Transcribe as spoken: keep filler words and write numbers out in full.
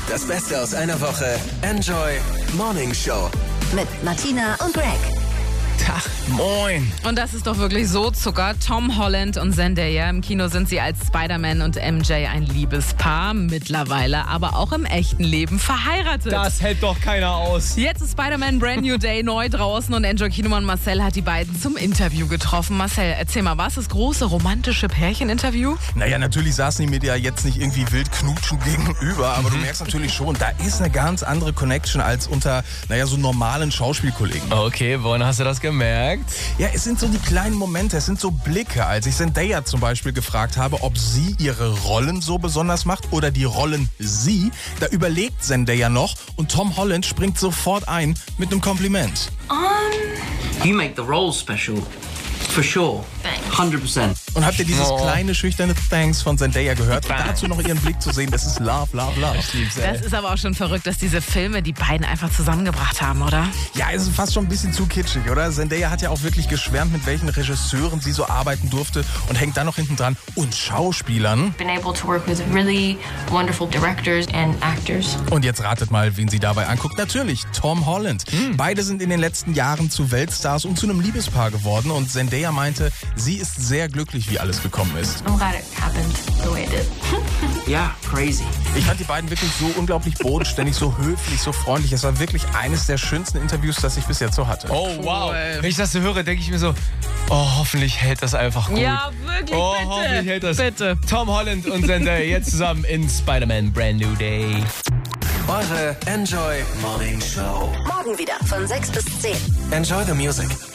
Das Beste aus einer Woche. Enjoy Morning Show. Mit Martina und Greg. Tag, moin. Und das ist doch wirklich so Zucker. Tom Holland und Zendaya. Im Kino sind sie als Spider-Man und M J ein Liebespaar. Mittlerweile aber auch im echten Leben verheiratet. Das hält doch keiner aus. Jetzt ist Spider-Man Brand New Day neu draußen und Enjoy-Kinomann Marcel hat die beiden zum Interview getroffen. Marcel, erzähl mal, was das große romantische Pärchen-Interview? Naja, natürlich saßen die mir ja jetzt nicht irgendwie wild knutschen gegenüber, aber mhm. du merkst natürlich schon, da ist eine ganz andere Connection als unter, naja, so normalen Schauspielkollegen. Okay, woran hast du das gemerkt? Ja, es sind so die kleinen Momente, es sind so Blicke. Als ich Zendaya zum Beispiel gefragt habe, ob sie ihre Rollen so besonders macht oder die Rollen sie, da überlegt Zendaya noch und Tom Holland springt sofort ein mit einem Kompliment. Um, you make the role special. For sure. Thanks. hundert percent. Und habt ihr dieses Oh. kleine, schüchterne Thanks von Zendaya gehört? Und dazu noch ihren Blick zu sehen, das ist Love, Love, Love. Ich lieb's, ey. Das ist aber auch schon verrückt, dass diese Filme die beiden einfach zusammengebracht haben, oder? Ja, es ist fast schon ein bisschen zu kitschig, oder? Zendaya hat ja auch wirklich geschwärmt, mit welchen Regisseuren sie so arbeiten durfte und hängt dann noch hinten dran. Und Schauspielern. Been able to work with really wonderful directors and actors. Und jetzt ratet mal, wen sie dabei anguckt. Natürlich Tom Holland. Beide sind in den letzten Jahren zu Weltstars und zu einem Liebespaar geworden. Und Zendaya meinte, sie ist sehr glücklich, wie alles gekommen ist. I'm glad it happened the way it did. Yeah, crazy. Ich fand die beiden wirklich so unglaublich bodenständig, so höflich, so freundlich. Es war wirklich eines der schönsten Interviews, das ich bis jetzt so hatte. Oh, wow. Wenn ich das so höre, denke ich mir so, oh, hoffentlich hält das einfach gut. Ja, wirklich, oh, bitte. hoffentlich hält das. Bitte. Tom Holland und Zendaya jetzt zusammen in Spider-Man Brand New Day. Eure Enjoy Morning Show. Morgen wieder von sechs bis zehn. Enjoy the music.